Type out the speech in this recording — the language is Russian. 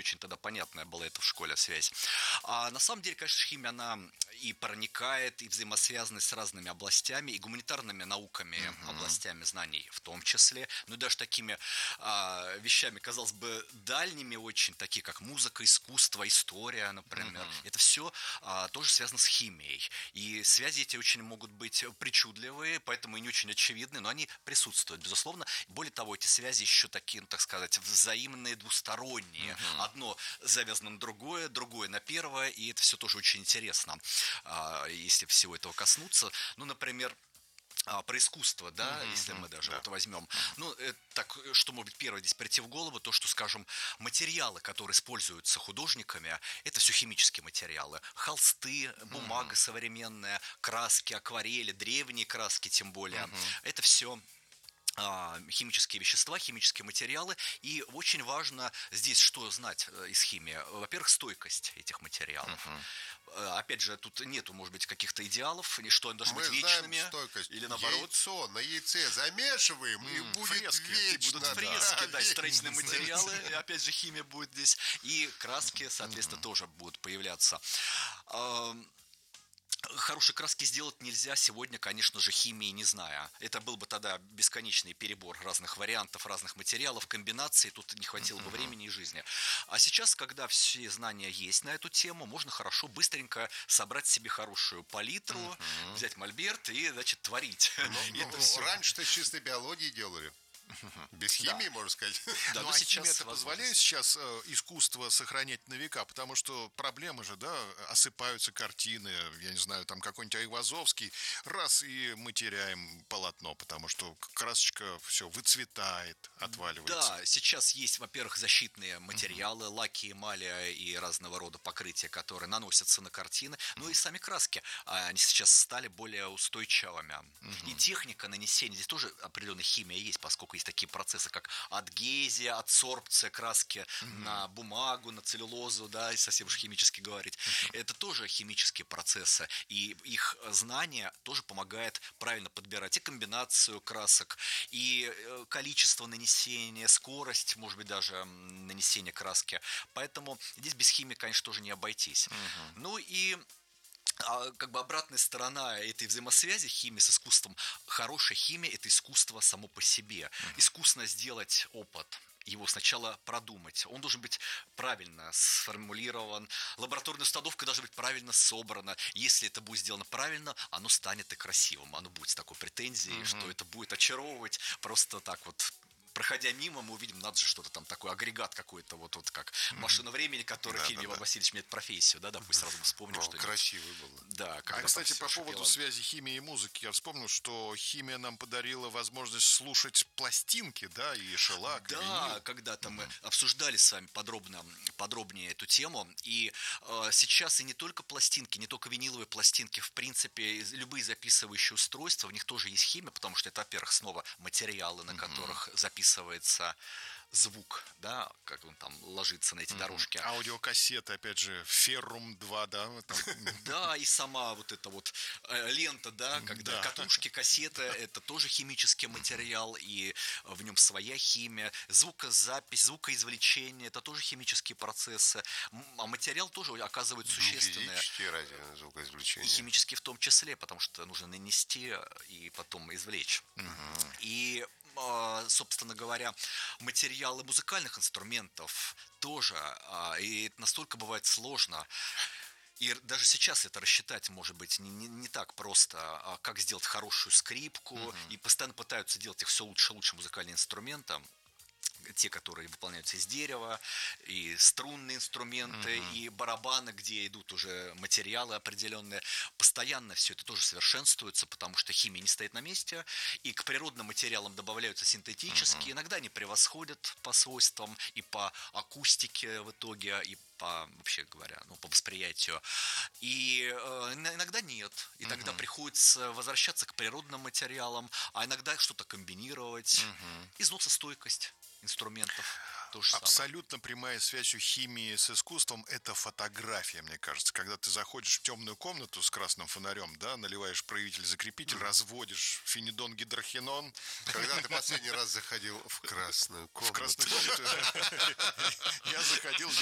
очень тогда понятная была это в школе связь. А на самом деле, конечно, химия, она и проникает, и взаимосвязана с разными областями, и гуманитарными науками, областями знаний в том числе, ну и даже такими вещами, казалось бы, дальними очень, такие как музыка, искусство, история, например. Это все тоже связано с химией. И связи эти очень могут быть причудливые, поэтому и не очень очевидны, но они присутствуют, безусловно. Более того, эти связи еще такие, ну, так сказать, взаимные, двусторонние. Одно завязано на другое, другое на первое, и это все тоже очень интересно, если всего этого коснуться. Ну, например, про искусство, да, если мы даже вот возьмем. Ну, так, что может быть первое здесь прийти в голову, то, что, скажем, материалы, которые используются художниками, это все химические материалы. Холсты, бумага современная, краски, акварели, древние краски тем более. Это все химические вещества, химические материалы. И очень важно здесь что знать из химии? Во-первых, стойкость этих материалов. Опять же, тут нету, может быть, каких-то идеалов, что они должны быть вечными. Мы знаем стойкость. Или наоборот. Яйцо на яйце замешиваем, и будет фрески, вечно. И будут фрески, да, и строительные материалы, и опять же химия будет здесь. И краски, соответственно, тоже будут появляться. Хорошие краски сделать нельзя сегодня, конечно же, химии не зная. Это был бы тогда бесконечный перебор разных вариантов, разных материалов, комбинаций, тут не хватило бы времени и жизни. А сейчас, когда все знания есть на эту тему, можно хорошо, быстренько собрать себе хорошую палитру, взять мольберт и, значит, творить. Раньше-то с чистой биологией делали. Без химии, можно сказать. Да, ну, а химия это позволяет сейчас искусство сохранять на века, потому что проблемы же, да, осыпаются картины, я не знаю, там какой-нибудь Айвазовский, раз, и мы теряем полотно, потому что красочка все выцветает, отваливается. Да, сейчас есть, во-первых, защитные материалы, лаки, эмали и разного рода покрытия, которые наносятся на картины, ну и сами краски, они сейчас стали более устойчивыми. И техника нанесения, здесь тоже определенная химия есть, поскольку есть такие процессы, как адгезия, адсорбция краски на бумагу, на целлюлозу, да, и совсем уж химически говорить. Это тоже химические процессы, и их знание тоже помогает правильно подбирать и комбинацию красок, и количество нанесения, скорость, может быть, даже нанесения краски. Поэтому здесь без химии, конечно, тоже не обойтись. Ну и как бы обратная сторона этой взаимосвязи химии с искусством. Хорошая химия – это искусство само по себе. Искусно сделать опыт, его сначала продумать. Он должен быть правильно сформулирован. Лабораторная установка должна быть правильно собрана. Если это будет сделано правильно, оно станет и красивым. Оно будет с такой претензией, что это будет очаровывать просто так вот. Проходя мимо, мы увидим, надо же что-то там такой агрегат какой-то, вот как машина времени, который фильм Иван Васильевич меняет профессию, да, пусть сразу мы вспомним, что красивый был. Да, кстати, по поводу связи химии и музыки, я вспомнил, что химия нам подарила возможность слушать пластинки, да, и шелак, да, и винил. когда-то мы обсуждали с вами подробнее эту тему, и сейчас и не только пластинки, не только виниловые пластинки, в принципе, любые записывающие устройства, в них тоже есть химия, потому что это, во-первых, снова материалы, на которых записывается звук, да, как он там ложится на эти дорожки. Аудиокассеты, опять же, Феррум 2, да? Там. Да, и сама вот эта вот лента, да, когда катушки, кассеты, это тоже химический материал, и в нем своя химия. Звукозапись, звукоизвлечение, это тоже химические процессы. А материал тоже оказывает существенное. Физические ради звукоизвлечения. И химические в том числе, потому что нужно нанести и потом извлечь. И собственно говоря, материалы музыкальных инструментов тоже, и это настолько бывает сложно. И даже сейчас это рассчитать, может быть, не так просто, как сделать хорошую скрипку, и постоянно пытаются делать их все лучше и лучше музыкальные инструменты. Те, которые выполняются из дерева, и струнные инструменты, и барабаны, где идут уже материалы определенные. Постоянно все это тоже совершенствуется, потому что химия не стоит на месте, и к природным материалам добавляются синтетические. Иногда они превосходят по свойствам и по акустике в итоге, и по, вообще говоря, по восприятию. И иногда нет. И тогда приходится возвращаться к природным материалам, а иногда что-то комбинировать. Износостойкость инструментов. Абсолютно прямая связь у химии с искусством – это фотография, мне кажется. Когда ты заходишь в темную комнату с красным фонарем, да, наливаешь проявитель-закрепитель, разводишь фенидон-гидрохинон. Когда ты последний раз заходил в красную комнату? В красную комнату. Я заходил